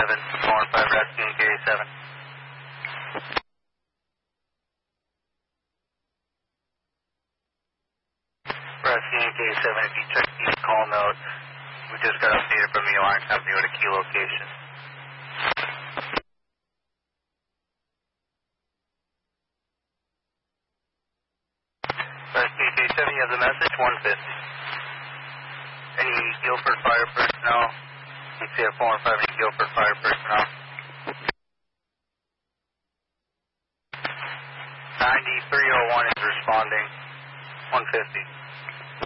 415 Rescue and Gary 7. Rescue and Gary 7, if you check the call note, we just got updated from the alarm company with a key location. Rescue and Gary 7, you have the message, 150. Any Guilford Fire personnel? CF 415, any Guilford Fire personnel? 9301 is responding, 150.